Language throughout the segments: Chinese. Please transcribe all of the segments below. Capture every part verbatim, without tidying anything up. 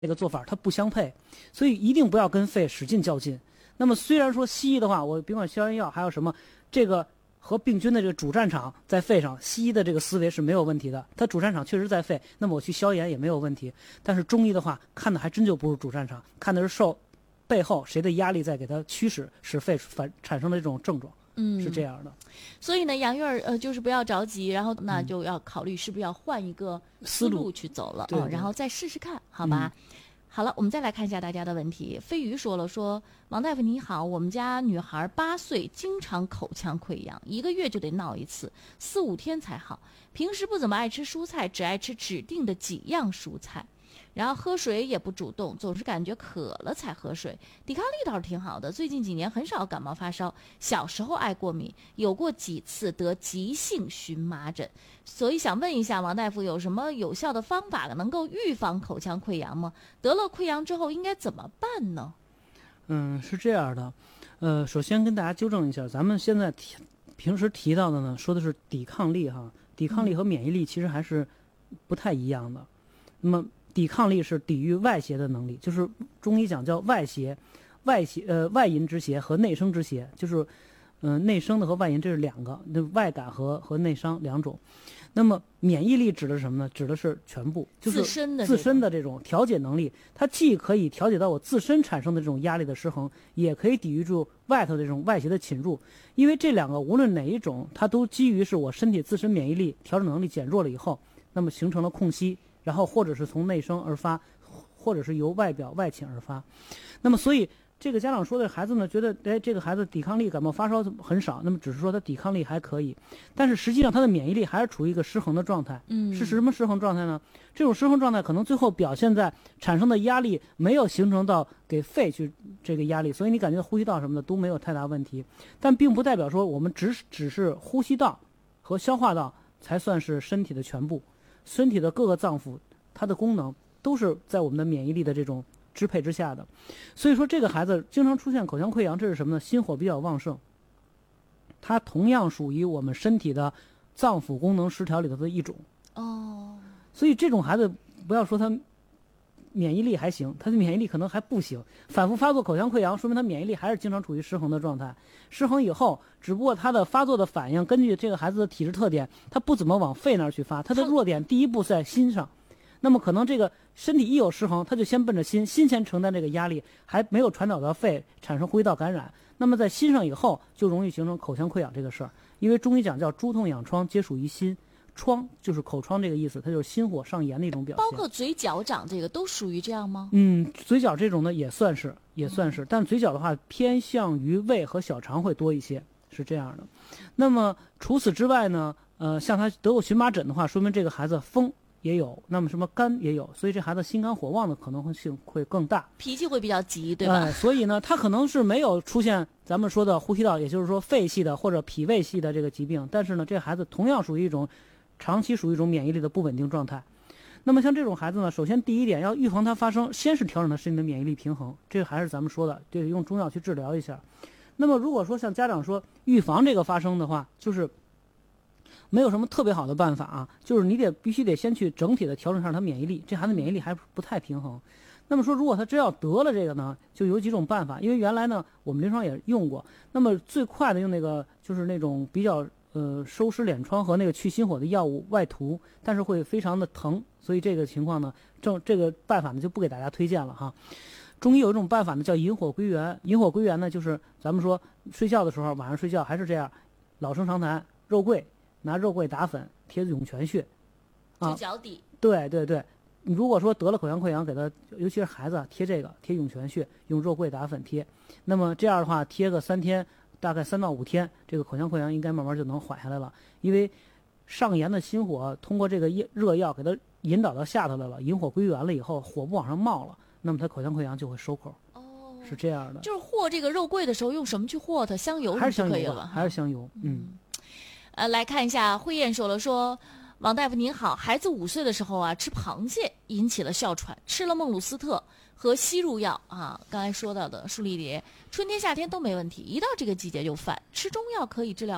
这个做法它不相配，所以一定不要跟肺使劲较劲。那么虽然说西医的话，我甭管消炎药还有什么，这个和病菌的这个主战场在肺上，西医的这个思维是没有问题的，它主战场确实在肺，那么我去消炎也没有问题。但是中医的话，看的还真就不是主战场，看的是受背后谁的压力在给它驱使，使肺反产生的这种症状。嗯，是这样的。 所以呢，杨月儿呃，就是不要着急，然后那就要考虑是不是要换一个思路去走了， 对对哦，然后再试试看，好吧？嗯，好了，我们再来看一下大家的问题。飞鱼说了说，王大夫你好，我们家女孩八岁，经常口腔溃疡，一个月就得闹一次，四五天才好。平时不怎么爱吃蔬菜，只爱吃指定的几样蔬菜。然后喝水也不主动，总是感觉渴了才喝水。抵抗力倒是挺好的，最近几年很少感冒发烧。小时候爱过敏，有过几次得急性荨麻疹，所以想问一下王大夫，有什么有效的方法能够预防口腔溃疡吗？得了溃疡之后应该怎么办呢？ 嗯，是这样的，呃，首先跟大家纠正一下，咱们现在提平时提到的呢，说的是抵抗力哈，抵抗力和免疫力其实还是不太一样的。那么抵抗力是抵御外邪的能力，就是中医讲叫外邪，外邪呃外淫之邪和内生之邪，就是嗯、呃、内生的和外淫这是两个，那外感和和内伤两种。那么免疫力指的是什么呢？指的是全部，就是自身的自身的这种调节能力，它既可以调节到我自身产生的这种压力的失衡，也可以抵御住外头的这种外邪的侵入。因为这两个无论哪一种，它都基于是我身体自身免疫力调整能力减弱了以后，那么形成了空隙。然后或者是从内生而发，或者是由外表外侵而发。那么所以这个家长说的孩子呢，觉得哎这个孩子抵抗力感冒发烧很少，那么只是说他抵抗力还可以，但是实际上他的免疫力还是处于一个失衡的状态。嗯，是什么失衡状态呢？这种失衡状态可能最后表现在产生的压力没有形成到给肺去这个压力，所以你感觉呼吸道什么的都没有太大问题，但并不代表说我们只只是呼吸道和消化道才算是身体的全部。身体的各个脏腑，它的功能都是在我们的免疫力的这种支配之下的。所以说，这个孩子经常出现口腔溃疡，这是什么呢？心火比较旺盛，它同样属于我们身体的脏腑功能失调里头的一种。哦，所以这种孩子不要说他免疫力还行，他的免疫力可能还不行，反复发作口腔溃疡，说明他免疫力还是经常处于失衡的状态。失衡以后，只不过他的发作的反应，根据这个孩子的体质特点，他不怎么往肺那儿去发，他的弱点第一步在心上。那么可能这个身体一有失衡，他就先奔着心，心先承担这个压力，还没有传导到肺，产生呼吸道感染。那么在心上以后，就容易形成口腔溃疡这个事儿。因为中医讲叫诸痛痒疮皆属于心。疮就是口疮这个意思，它就是心火上炎的一种表现。 包括嘴角长这个都属于这样吗？ 嗯，嘴角这种呢也算是，也算是，嗯、但嘴角的话偏向于胃和小肠会多一些，是这样的。那么除此之外呢，呃，像他得过荨麻疹的话，说明这个孩子风也有，那么什么肝也有，所以这孩子心肝火旺的可能性会更大， 脾气会比较急，对吧？ 呃、所以呢，他可能是没有出现咱们说的呼吸道，也就是说肺系的或者脾胃系的这个疾病，但是呢，这孩子同样属于一种。长期属于一种免疫力的不稳定状态。那么像这种孩子呢，首先第一点要预防它发生，先是调整他身体的免疫力平衡，这个还是咱们说的，得用中药去治疗一下。那么如果说像家长说预防这个发生的话，就是没有什么特别好的办法啊，就是你得必须得先去整体的调整上他免疫力，这孩子免疫力还不太平衡。那么说如果他真要得了这个呢，就有几种办法，因为原来呢我们临床也用过，那么最快的用那个就是那种比较呃，收湿敛疮和那个去心火的药物外涂，但是会非常的疼，所以这个情况呢，正这个办法呢就不给大家推荐了哈。中医有一种办法呢叫引火归元，引火归元呢就是咱们说睡觉的时候，晚上睡觉还是这样，老生常谈，肉桂拿肉桂打粉贴涌泉穴， 啊，脚底。 对对对，你如果说得了口腔溃疡，给他尤其是孩子贴这个贴涌泉穴，用肉桂打粉贴，那么这样的话贴个三天。大概三到五天，这个口腔溃疡应该慢慢就能缓下来了。因为上炎的心火通过这个热药给它引导到下头来了，引火归元了以后，火不往上冒了，那么它口腔溃疡就会收口。哦，是这样的。 就是和这个肉桂的时候用什么去和它？香油还是香油可以了？ 还是香油？嗯。 呃，来看一下，慧燕说了说。王大夫您好，孩子五岁的时候啊，吃螃蟹引起了哮喘，吃了孟鲁斯特和吸入药啊，刚才说到的舒立蝶，春天夏天都没问题，一到这个季节就犯，吃中药可以治疗吗？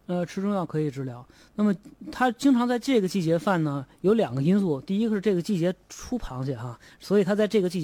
呃，吃中药可以治疗。那么它经常在这个季节犯呢，有两个因素。第一个是这个季节出螃蟹哈，所以它在这个季节